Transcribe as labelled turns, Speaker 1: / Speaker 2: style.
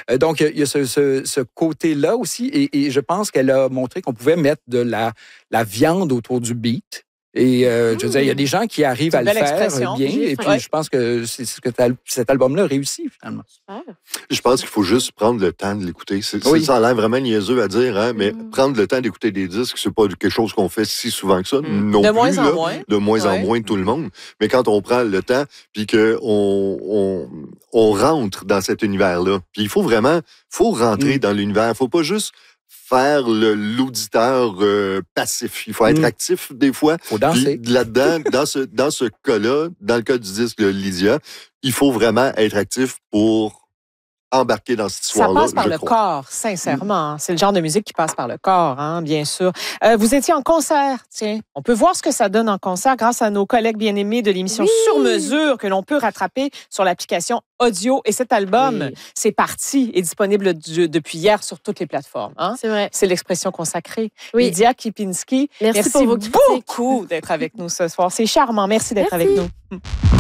Speaker 1: Donc, il y a ce côté-là aussi. Et je pense qu'elle a montré qu'on pouvait mettre de la viande autour du beat. Et je veux dire, il y a des gens qui arrivent à le faire bien. Et puis, je pense que c'est ce que cet album-là réussit, finalement.
Speaker 2: Super.
Speaker 3: Je pense qu'il faut juste prendre le temps de l'écouter. Ça a l'air vraiment niaiseux à dire, hein, mais prendre le temps d'écouter des disques, c'est pas quelque chose qu'on fait si souvent que ça. Non
Speaker 2: de
Speaker 3: plus,
Speaker 2: moins en moins.
Speaker 3: De moins en moins tout le monde. Mais quand on prend le temps, puis qu'on rentre dans cet univers-là, puis il faut rentrer dans l'univers. Il faut pas juste faire l'auditeur passif. Il faut être actif des fois.
Speaker 1: Il faut danser.
Speaker 3: Puis, là-dedans, dans ce cas-là, dans le cas du disque Lydia, il faut vraiment être actif pour embarquer dans cette histoire-là.
Speaker 2: Ça passe par le corps, sincèrement. C'est le genre de musique qui passe par le corps, hein, bien sûr. Vous étiez en concert, tiens. On peut voir ce que ça donne en concert grâce à nos collègues bien-aimés de l'émission Sur Mesure que l'on peut rattraper sur l'application audio. Et cet album, c'est parti, est disponible depuis hier sur toutes les plateformes. Hein?
Speaker 4: C'est vrai.
Speaker 2: C'est l'expression consacrée.
Speaker 4: Oui.
Speaker 2: Lydia Kipinski,
Speaker 4: merci pour vos critiques.
Speaker 2: beaucoup d'être avec nous ce soir. C'est charmant. Merci d'être avec nous.